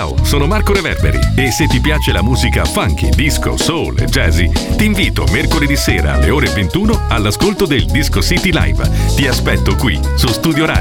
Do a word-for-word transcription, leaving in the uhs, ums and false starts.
Ciao, sono Marco Reverberi e se ti piace la musica funky, disco, soul e jazzy, ti invito mercoledì sera alle ore ventuno all'ascolto del Disco City Live. Ti aspetto qui su Studio Radio.